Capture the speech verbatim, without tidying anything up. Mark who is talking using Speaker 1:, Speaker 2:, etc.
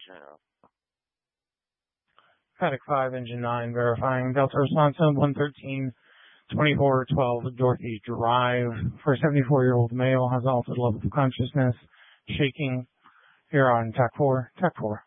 Speaker 1: General.
Speaker 2: Paddock five, Engine nine, verifying. Delta response on one thirteen twenty-four twelve Dorothy Drive. For a seventy-four-year-old male, has altered level of consciousness, shaking. Here on T A C four, T A C four.